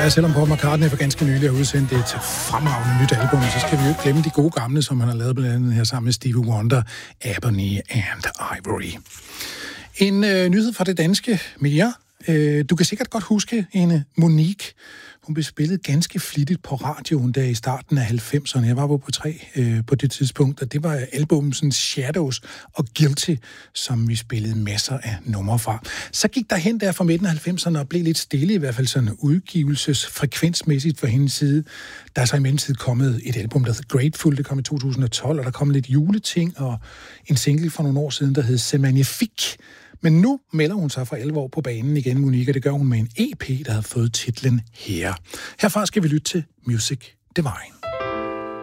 Ja, selvom Paul McCartney for ganske nylig har udsendt et fremragende nyt album, så skal vi jo ikke glemme de gode gamle, som han har lavet blandt andet her sammen med Stevie Wonder, Ebony and Ivory. En nyhed fra det danske mere. Du kan sikkert godt huske hende, Monique. Hun blev spillet ganske flittigt på radioen der i starten af 90'erne. Jeg var på P3 på det tidspunkt, og det var albumet Shadows og Guilty, som vi spillede masser af numre fra. Så gik der hen der fra midten af 90'erne og blev lidt stille, i hvert fald sådan udgivelsesfrekvensmæssigt fra hendes side. Der er så i mellemtiden kommet et album, der hedder Grateful, det kom i 2012, og der kom lidt juleting og en single fra nogle år siden, der hed C'est Magnifique. Men nu melder hun sig for 11 år på banen igen, Monique, og det gør hun med en EP, der har fået titlen Her. Herfra skal vi lytte til Music Divine.